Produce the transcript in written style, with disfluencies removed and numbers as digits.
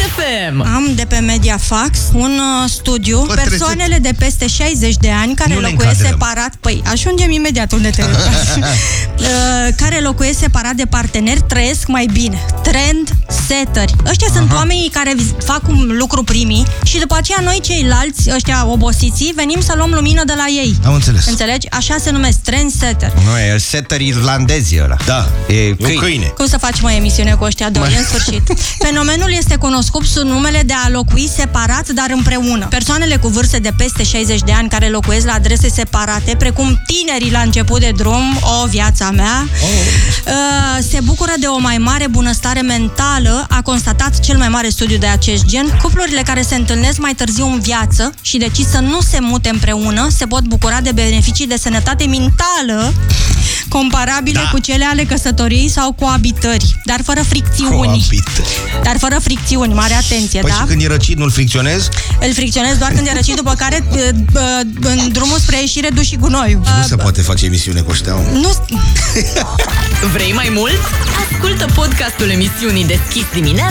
FM. Am de pe Mediafax un studiu. Persoanele de peste 60 de ani care locuiesc separat. Păi, ajungem imediat unde te care locuiesc separat de parteneri trăiesc mai bine. Trend setteri. Ăștia sunt oamenii care fac un lucru primii și după aceea noi ceilalți, ăștia obosiții, venim să luăm lumină de la ei. Am înțeles. Înțelegi? Așa se numesc, trend setter. Nu, e setter irlandezi ăla. Da, e câine. Cum să facem o emisiune cu ăștia doi, în sfârșit? Fenomenul este cunoscut sub numele de a locui separat, dar împreună. Persoanele cu vârste de peste 60 de ani care locuiesc la adrese separate, precum tinerii la început de drum, o viața mea, se bucură de o mai mare bunăstare mentală, a constatat cel mai mare studiu de acest gen. Cuplurile care se întâlnesc mai târziu în viață și decid să nu se mute împreună se pot bucura de beneficii de sănătate mentală comparabile cu cele ale căsătoriei sau coabitării, dar fără fricțiuni. Dar fără fricțiuni, mare atenție, păi da? Și când e răcit, nu-l fricționezi? Îl fricționez doar când e răcit, după care în drumul spre ieșire duci și gunoiul. Nu se poate face emisiune cu ăștia. Nu. Vrei mai mult? Ascultă podcastul emisiunii Deschis dimineața